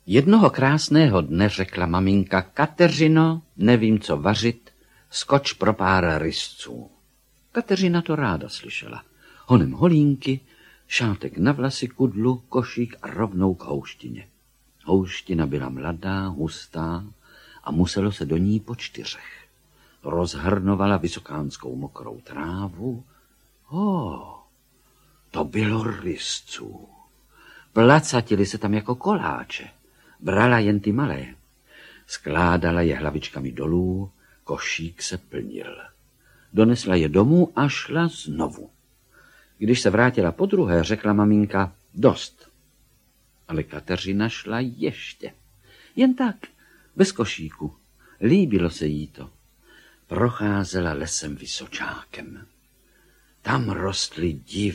Jednoho krásného dne řekla maminka: Kateřino, nevím, co vařit, skoč pro pár rysců. Kateřina to ráda slyšela. Honem holínky, šátek na vlasy, kudlu, košík a rovnou k houštině. Houština byla mladá, hustá a muselo se do ní po 4. Rozhrnovala vysokánskou mokrou trávu. To bylo rysců. Placatili se tam jako koláče. Brala jen ty malé. Skládala je hlavičkami dolů, košík se plnil. Donesla je domů a šla znovu. Když se vrátila podruhé, řekla maminka: dost. Ale Kateřina šla ještě. Jen tak, bez košíku. Líbilo se jí to. Procházela lesem Vysočákem. Tam rostly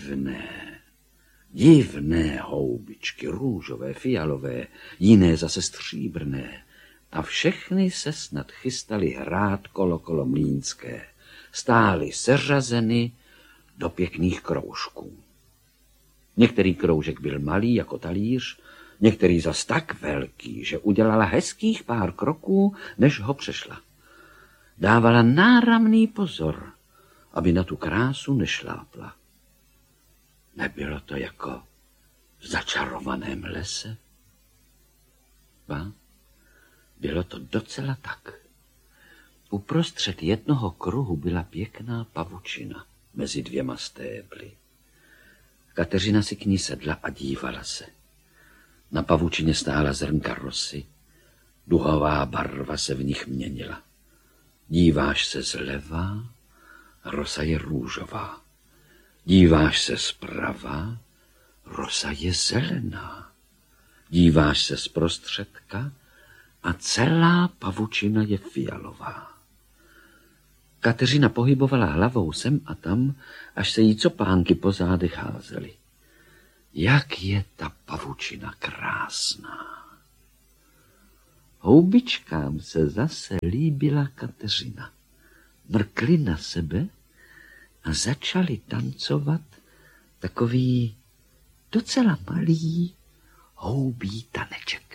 divné houbičky, růžové, fialové, jiné zase stříbrné. A všechny se snad chystaly hrát kolo mlýnské. Stály seřazeny do pěkných kroužků. Některý kroužek byl malý jako talíř, některý zas tak velký, že udělala hezkých pár kroků, než ho přešla. Dávala náramný pozor, aby na tu krásu nešlápla. Nebylo to jako v začarovaném lese? Ba, bylo to docela tak. Uprostřed jednoho kruhu byla pěkná pavučina mezi 2 stébly. Kateřina si k ní sedla a dívala se. Na pavučině stála zrnka rosy, duhová barva se v nich měnila. Díváš se zleva, rosa je růžová. Díváš se zprava, rosa je zelená. Díváš se zprostředka a celá pavučina je fialová. Kateřina pohybovala hlavou sem a tam, až se jí copánky po zádech házely. Jak je ta pavučina krásná. Houbičkám se zase líbila Kateřina. Mrkli na sebe a začali tancovat takový docela malý houbí taneček.